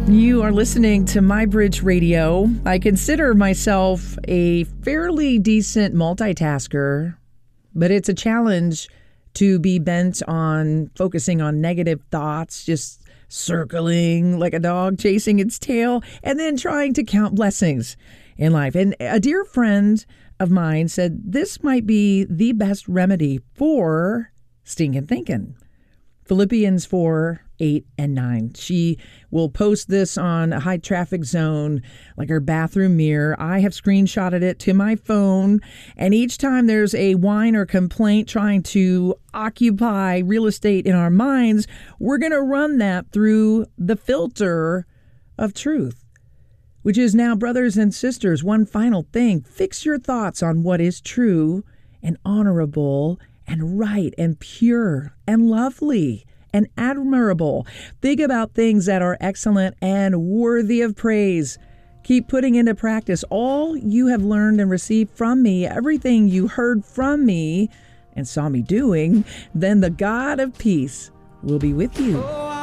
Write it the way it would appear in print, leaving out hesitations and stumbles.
You are listening to My Bridge Radio. I consider myself a fairly decent multitasker, but it's a challenge to be bent on focusing on negative thoughts, just circling like a dog chasing its tail, and then trying to count blessings in life. And a dear friend of mine said this might be the best remedy for stinking thinking. Philippians 4:8-9. She will post this on a high traffic zone, like her bathroom mirror. I have screenshotted it to my phone. And each time there's a whine or complaint trying to occupy real estate in our minds, we're going to run that through the filter of truth, which is now, brothers and sisters, one final thing. Fix your thoughts on what is true and honorable and right and pure and lovely and admirable. Think about things that are excellent and worthy of praise. Keep putting into practice all you have learned and received from me, everything you heard from me and saw me doing. Then the God of peace will be with you.